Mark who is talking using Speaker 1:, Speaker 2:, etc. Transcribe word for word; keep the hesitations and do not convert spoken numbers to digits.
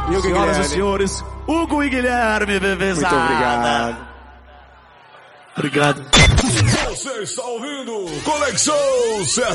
Speaker 1: Hugo
Speaker 2: Senhoras
Speaker 1: e
Speaker 2: e senhores, Hugo e Guilherme, bebezada.
Speaker 1: Muito obrigado.
Speaker 2: Obrigado.
Speaker 3: Você está ouvindo Conexão Sertão.